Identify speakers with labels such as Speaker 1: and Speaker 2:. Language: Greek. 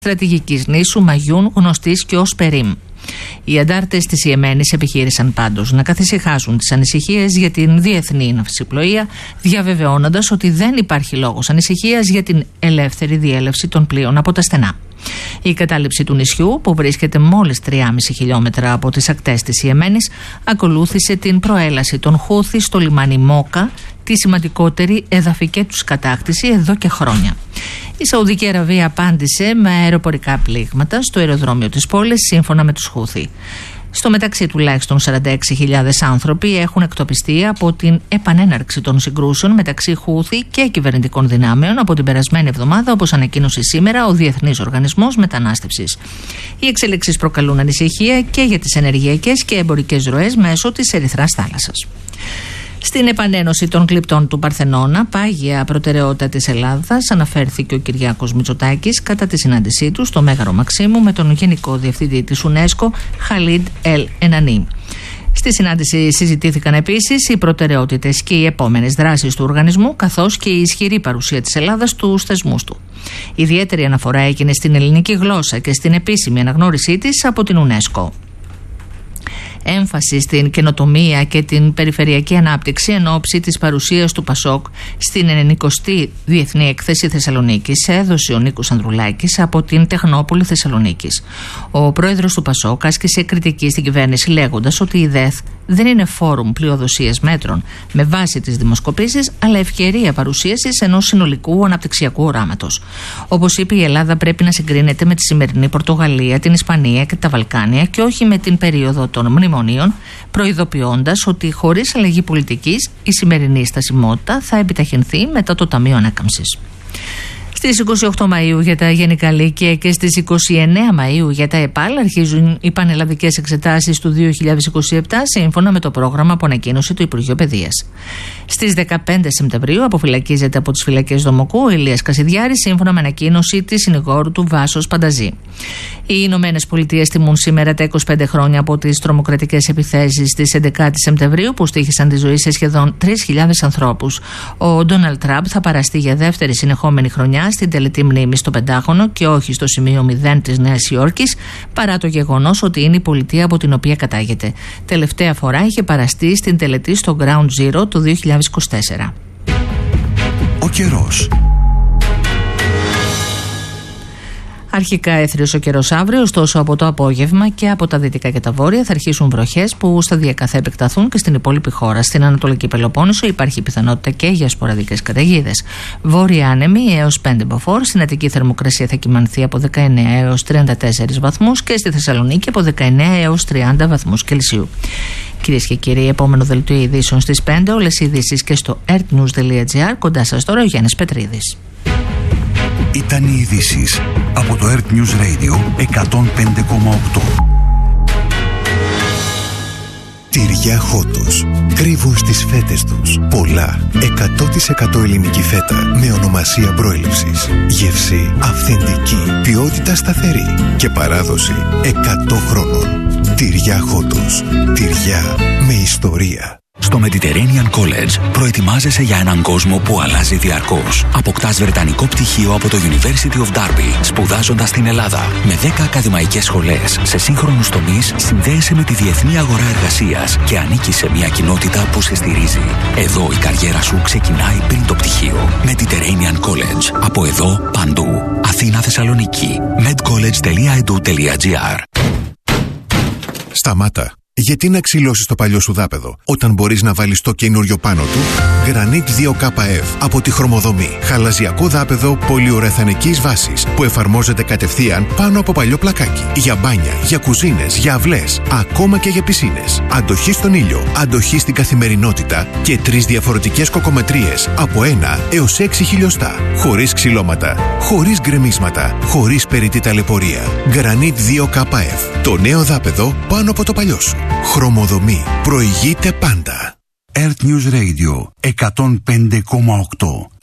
Speaker 1: στρατηγικής νήσου Μαγιούν, γνωστής και ως Περίμ. Οι αντάρτες της Ιεμένης επιχείρησαν πάντως να καθησυχάσουν τις ανησυχίες για την διεθνή ναυσιπλοεία, διαβεβαιώνοντας ότι δεν υπάρχει λόγος ανησυχίας για την ελεύθερη διέλευση των πλοίων από τα στενά. Η κατάληψη του νησιού, που βρίσκεται μόλις 3,5 χιλιόμετρα από τις ακτές της Ιεμένης, ακολούθησε την προέλαση των Χούθι στο λιμάνι Μόκα, τη σημαντικότερη εδαφική τους κατάκτηση εδώ και χρόνια. Η Σαουδική Αραβία απάντησε με αεροπορικά πλήγματα στο αεροδρόμιο της πόλης, σύμφωνα με τους Χούθι. Στο μεταξύ, τουλάχιστον 46.000 άνθρωποι έχουν εκτοπιστεί από την επανέναρξη των συγκρούσεων μεταξύ Χούθι και κυβερνητικών δυνάμεων από την περασμένη εβδομάδα, όπως ανακοίνωσε σήμερα ο Διεθνής Οργανισμός Μετανάστευσης. Οι εξελίξεις προκαλούν ανησυχία και για τις ενεργειακές και εμπορικές ροές μέσω της Ερυθράς θάλασσας. Στην επανένωση των κλειπτών του Παρθενώνα, πάγια προτεραιότητα της Ελλάδας, αναφέρθηκε ο Κυριάκος Μητσοτάκης κατά τη συνάντησή του στο Μέγαρο Μαξίμου με τον Γενικό Διευθυντή της UNESCO, Χαλίντ Ελ Ενανί. Στη συνάντηση συζητήθηκαν επίσης οι προτεραιότητες και οι επόμενες δράσεις του οργανισμού, καθώς και η ισχυρή παρουσία της Ελλάδας στους θεσμούς του. Ιδιαίτερη αναφορά έγινε στην ελληνική γλώσσα και στην επίσημη αναγνώρισή της από την UNESCO. Έμφαση στην καινοτομία και την περιφερειακή ανάπτυξη εν ώψη της παρουσίας του ΠΑΣΟΚ στην 90η Διεθνή Έκθεση Θεσσαλονίκης έδωσε ο Νίκος Ανδρουλάκης από την Τεχνόπολη Θεσσαλονίκης. Ο πρόεδρος του ΠΑΣΟΚ άσκησε κριτική στην κυβέρνηση, λέγοντας ότι η ΔΕΘ δεν είναι φόρουμ πλειοδοσίας μέτρων με βάση τις δημοσκοπήσεις, αλλά ευκαιρία παρουσίασης ενός συνολικού αναπτυξιακού οράματος. Όπως είπε, η Ελλάδα πρέπει να συγκρίνεται με τη σημερινή Πορτογαλία, την Ισπανία και τα Βαλκάνια και όχι με την περίοδο των μνημονίων, προειδοποιώντας ότι χωρίς αλλαγή πολιτικής η σημερινή στασιμότητα θα επιταχυνθεί μετά το Ταμείο Ανάκαμψης. Στις 28 Μαΐου για τα Γενικά Λύκεια και στις 29 Μαΐου για τα ΕΠΑΛ αρχίζουν οι πανελλαδικές εξετάσεις του 2027 σύμφωνα με το πρόγραμμα που ανακοίνωσε το Υπουργείο Παιδείας. Στις 15 Σεπτεμβρίου αποφυλακίζεται από τις φυλακές Δομοκού ο Ηλίας Κασιδιάρης σύμφωνα με ανακοίνωση της συνηγόρου του Βάσος Πανταζή. Οι Ηνωμένες Πολιτείες τιμούν σήμερα τα 25 χρόνια από τις τρομοκρατικές επιθέσεις της 11 Σεπτεμβρίου που στοίχησαν τη ζωή σε σχεδόν 3.000 ανθρώπους. Ο Ντόναλντ Τραμπ θα παραστεί για δεύτερη συνεχόμενη χρονιά στην τελετή μνήμη στο Πεντάγωνο και όχι στο σημείο 0 της Νέας Υόρκης, παρά το γεγονός ότι είναι η πολιτεία από την οποία κατάγεται. Τελευταία φορά είχε παραστεί στην τελετή στο Ground Zero το 2024.
Speaker 2: Ο καιρός.
Speaker 1: Αρχικά έθριος ο καιρός αύριο, ωστόσο από το απόγευμα και από τα δυτικά και τα βόρεια θα αρχίσουν βροχές που σταδιακά θα επεκταθούν και στην υπόλοιπη χώρα. Στην Ανατολική Πελοπόννησο υπάρχει πιθανότητα και για σποραδικές καταιγίδες. Βόρεια άνεμη έως 5 μποφόρ, στην Αττική θερμοκρασία θα κυμανθεί από 19 έως 34 βαθμούς και στη Θεσσαλονίκη από 19 έως 30 βαθμούς Κελσίου. Κυρίες και κύριοι, επόμενο δελτίο ειδήσεων στις 5, όλες οι ειδήσεις και στο earthnews.gr. Κοντά σας τώρα ο Γιάννης Πετρίδης.
Speaker 2: Ήταν οι ειδήσεις από το Earth News Radio 105,8. Τυριά Χότος. Κρύβουν στις φέτες τους πολλά 100% ελληνική φέτα με ονομασία προέλευσης. Γεύση αυθεντική, ποιότητα σταθερή και παράδοση 100 χρόνων. Τυριά Χότος. Τυριά με ιστορία. Στο Mediterranean College προετοιμάζεσαι για έναν κόσμο που αλλάζει διαρκώς. Αποκτάς βρετανικό πτυχίο από το University of Derby, σπουδάζοντας στην Ελλάδα. Με 10 ακαδημαϊκές σχολές σε σύγχρονους τομείς, συνδέεσαι με τη διεθνή αγορά εργασίας και ανήκεις σε μια κοινότητα που σε στηρίζει. Εδώ η καριέρα σου ξεκινάει πριν το πτυχίο. Mediterranean College. Από εδώ, παντού. Αθήνα, Θεσσαλονίκη. medcollege.edu.gr.
Speaker 3: Σταμάτα. Γιατί να ξυλώσεις το παλιό σου δάπεδο όταν μπορείς να βάλεις το καινούριο πάνω του? Granit 2KF από τη Χρωμοδομή. Χαλαζιακό δάπεδο πολυουρεθανικής βάσης που εφαρμόζεται κατευθείαν πάνω από παλιό πλακάκι. Για μπάνια, για κουζίνες, για αυλές, ακόμα και για πισίνες. Αντοχή στον ήλιο, αντοχή στην καθημερινότητα και 3 διαφορετικές κοκομετρίες από 1 έως 6 χιλιοστά. Χωρίς ξυλώματα, χωρίς γκρεμίσματα, χωρίς περιττή ταλαιπωρία. Granit 2KF. Το νέο δάπεδο πάνω από το παλιό σου. Χρωμοδομή. Προηγείται πάντα.
Speaker 2: Earth News Radio 105,8.